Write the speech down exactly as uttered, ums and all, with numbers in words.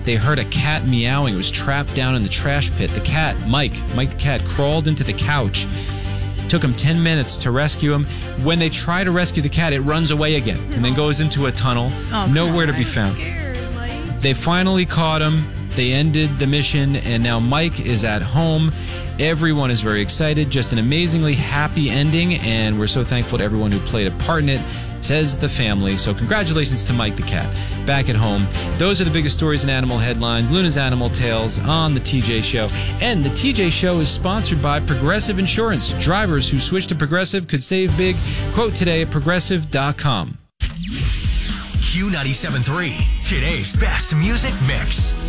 they heard a cat meowing. It was trapped down in the trash pit. The cat, Mike, Mike the cat, crawled into the couch. Took them ten minutes to rescue him. When they try to rescue the cat, it runs away again and then goes into a tunnel. Oh, nowhere on, to be I'm found. Scared, like. They finally caught him. They ended the mission, and now Mike is at home. Everyone is very excited. Just an amazingly happy ending, and we're so thankful to everyone who played a part in it, says the family. So congratulations to Mike the cat, back at home. Those are the biggest stories in animal headlines. Luna's Animal Tales on The T J Show. And The T J Show is sponsored by Progressive Insurance. Drivers who switch to Progressive could save big. Quote today at progressive dot com. Q ninety-seven point three, today's best music mix.